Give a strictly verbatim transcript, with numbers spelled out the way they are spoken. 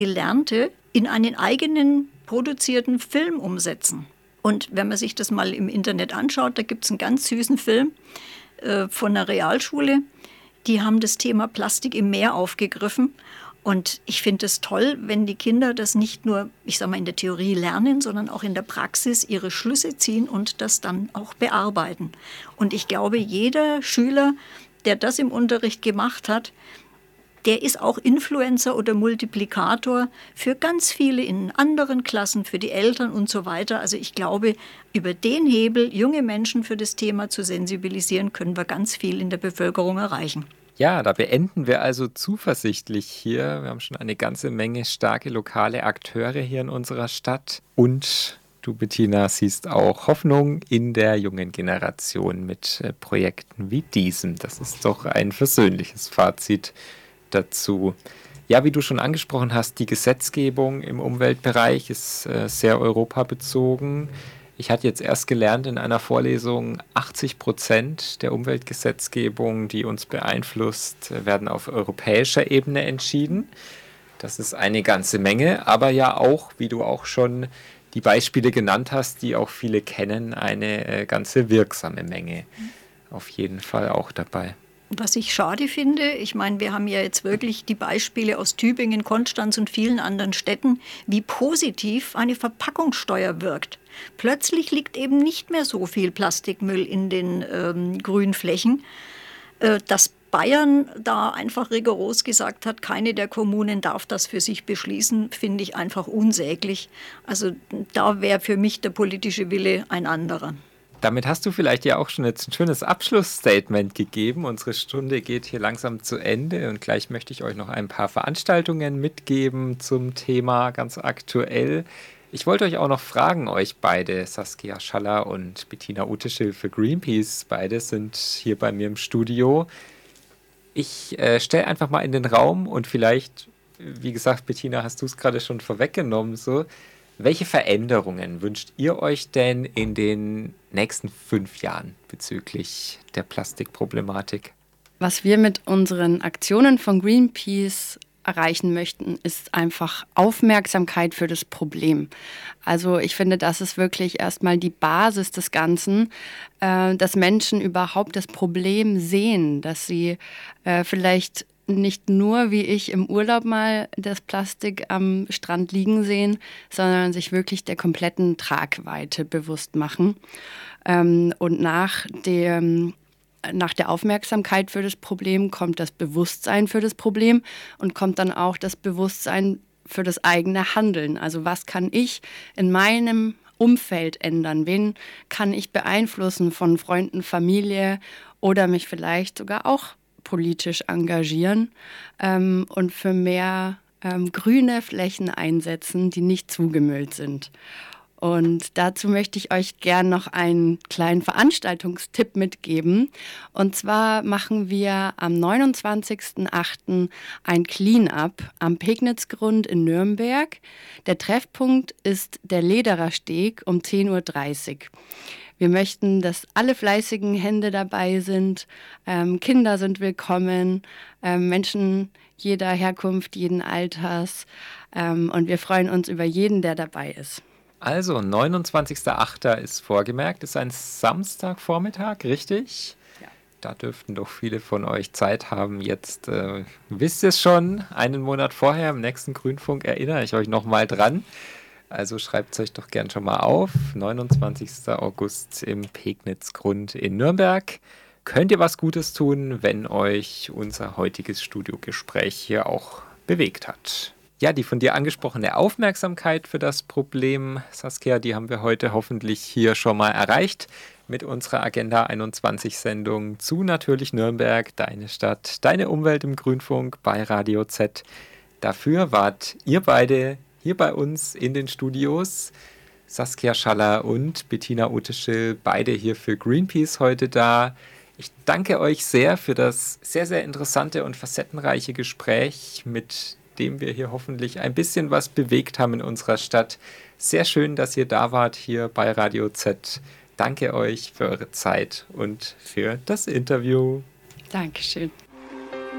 Gelernte in einen eigenen produzierten Film umsetzen. Und wenn man sich das mal im Internet anschaut, da gibt es einen ganz süßen Film äh, von einer Realschule. Die haben das Thema Plastik im Meer aufgegriffen. Und ich finde es toll, wenn die Kinder das nicht nur, ich sage mal, in der Theorie lernen, sondern auch in der Praxis ihre Schlüsse ziehen und das dann auch bearbeiten. Und ich glaube, jeder Schüler, der das im Unterricht gemacht hat, der ist auch Influencer oder Multiplikator für ganz viele in anderen Klassen, für die Eltern und so weiter. Also ich glaube, über den Hebel, junge Menschen für das Thema zu sensibilisieren, können wir ganz viel in der Bevölkerung erreichen. Ja, da beenden wir also zuversichtlich hier. Wir haben schon eine ganze Menge starke lokale Akteure hier in unserer Stadt. Und du, Bettina, siehst auch Hoffnung in der jungen Generation mit äh, Projekten wie diesem. Das ist doch ein versöhnliches Fazit dazu. Ja, wie du schon angesprochen hast, die Gesetzgebung im Umweltbereich ist äh, sehr europabezogen. Ich hatte jetzt erst gelernt in einer Vorlesung, achtzig Prozent der Umweltgesetzgebung, die uns beeinflusst, werden auf europäischer Ebene entschieden. Das ist eine ganze Menge, aber ja auch, wie du auch schon die Beispiele genannt hast, die auch viele kennen, eine äh, ganze wirksame Menge. Auf jeden Fall auch dabei. Was ich schade finde, ich meine, wir haben ja jetzt wirklich die Beispiele aus Tübingen, Konstanz und vielen anderen Städten, wie positiv eine Verpackungssteuer wirkt. Plötzlich liegt eben nicht mehr so viel Plastikmüll in den ähm, Grünflächen, äh, dass Bayern da einfach rigoros gesagt hat, keine der Kommunen darf das für sich beschließen, finde ich einfach unsäglich. Also da wäre für mich der politische Wille ein anderer. Damit hast du vielleicht ja auch schon jetzt ein schönes Abschlussstatement gegeben. Unsere Stunde geht hier langsam zu Ende und gleich möchte ich euch noch ein paar Veranstaltungen mitgeben zum Thema ganz aktuell. Ich wollte euch auch noch fragen, euch beide, Saskia Schaller und Bettina Uteschel für Greenpeace, beide sind hier bei mir im Studio. Ich äh, stelle einfach mal in den Raum und vielleicht, wie gesagt, Bettina, hast du es gerade schon vorweggenommen, so. Welche Veränderungen wünscht ihr euch denn in den nächsten fünf Jahren bezüglich der Plastikproblematik? Was wir mit unseren Aktionen von Greenpeace erreichen möchten, ist einfach Aufmerksamkeit für das Problem. Also ich finde, das ist wirklich erstmal die Basis des Ganzen, äh, dass Menschen überhaupt das Problem sehen, dass sie äh, vielleicht nicht nur, wie ich im Urlaub mal das Plastik am Strand liegen sehen, sondern sich wirklich der kompletten Tragweite bewusst machen. Ähm, und nach dem Nach der Aufmerksamkeit für das Problem kommt das Bewusstsein für das Problem und kommt dann auch das Bewusstsein für das eigene Handeln. Also was kann ich in meinem Umfeld ändern? Wen kann ich beeinflussen von Freunden, Familie oder mich vielleicht sogar auch politisch engagieren ähm, und für mehr ähm, grüne Flächen einsetzen, die nicht zugemüllt sind. Und dazu möchte ich euch gern noch einen kleinen Veranstaltungstipp mitgeben. Und zwar machen wir am neunundzwanzigsten achten ein Clean-up am Pegnitzgrund in Nürnberg. Der Treffpunkt ist der Lederer Steg um zehn Uhr dreißig. Wir möchten, dass alle fleißigen Hände dabei sind, ähm, Kinder sind willkommen, ähm, Menschen jeder Herkunft, jeden Alters. Ähm, und wir freuen uns über jeden, der dabei ist. Also, neunundzwanzigster achter ist vorgemerkt, ist ein Samstagvormittag, richtig? Ja. Da dürften doch viele von euch Zeit haben. Jetzt äh, wisst ihr es schon, einen Monat vorher im nächsten Grünfunk erinnere ich euch nochmal dran. Also schreibt es euch doch gern schon mal auf. neunundzwanzigster August im Pegnitzgrund in Nürnberg. Könnt ihr was Gutes tun, wenn euch unser heutiges Studiogespräch hier auch bewegt hat. Ja, die von dir angesprochene Aufmerksamkeit für das Problem, Saskia, die haben wir heute hoffentlich hier schon mal erreicht mit unserer Agenda einundzwanzig Sendung zu natürlich Nürnberg, deine Stadt, deine Umwelt im Grünfunk bei Radio Z. Dafür wart ihr beide hier bei uns in den Studios, Saskia Schaller und Bettina Uteschel, beide hier für Greenpeace heute da. Ich danke euch sehr für das sehr, sehr interessante und facettenreiche Gespräch, mit dem wir hier hoffentlich ein bisschen was bewegt haben in unserer Stadt. Sehr schön, dass ihr da wart hier bei Radio Z. Danke euch für eure Zeit und für das Interview. Dankeschön.